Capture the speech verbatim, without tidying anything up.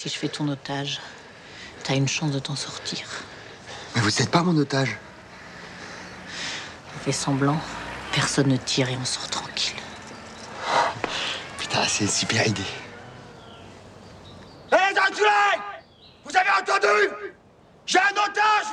si je fais ton otage, t'as une chance de t'en sortir. Mais vous n'êtes pas mon otage. On fait semblant, personne ne tire et on sort tranquille. Putain, c'est une super idée. Hé, hey, enculés! Vous avez entendu? J'ai un otage!